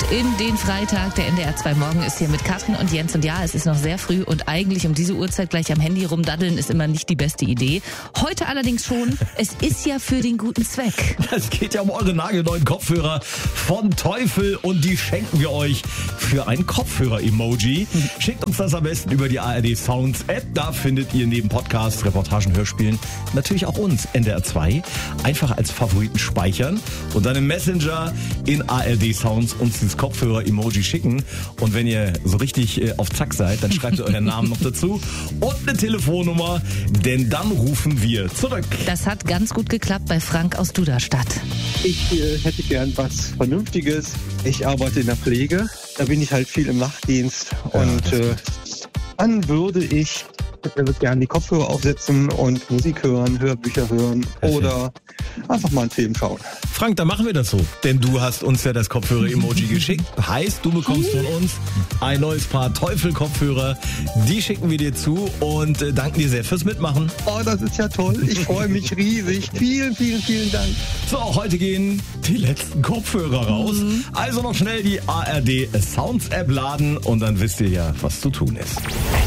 in den Freitag. Der NDR 2 Morgen ist hier mit Katrin und Jens. Und ja, es ist noch sehr früh und eigentlich um diese Uhrzeit gleich am Handy rumdaddeln ist immer nicht die beste Idee. Heute allerdings schon. Es ist ja für den guten Zweck. Es geht ja um eure nagelneuen Kopfhörer von Teufel und die schenken wir euch für ein Kopfhörer-Emoji. Schickt uns das am besten über die ARD Sounds App. Da findet ihr neben Podcasts, Reportagen, Hörspielen natürlich auch uns, NDR 2. Einfach als Favoriten speichern und dann im Messenger in ARD Sounds uns dieses Kopfhörer-Emoji schicken. Und wenn ihr so richtig auf Zack seid, dann schreibt ihr euren Namen noch dazu und eine Telefonnummer, denn dann rufen wir zurück. Das hat ganz gut geklappt bei Frank aus Duderstadt. Ich hätte gern was Vernünftiges. Ich arbeite in der Pflege. Da bin ich halt viel im Nachtdienst. Und dann würde ich gerne die Kopfhörer aufsetzen und Musik hören, Hörbücher hören oder einfach mal einen Film schauen. Frank, dann machen wir das so. Denn du hast uns ja das Kopfhörer-Emoji geschickt. Heißt, du bekommst von uns ein neues Paar Teufel-Kopfhörer. Die schicken wir dir zu und danken dir sehr fürs Mitmachen. Oh, das ist ja toll. Ich freue mich riesig. Vielen, vielen, vielen Dank. So, heute gehen die letzten Kopfhörer raus. Also noch schnell die ARD Sounds App laden und dann wisst ihr ja, was zu tun ist.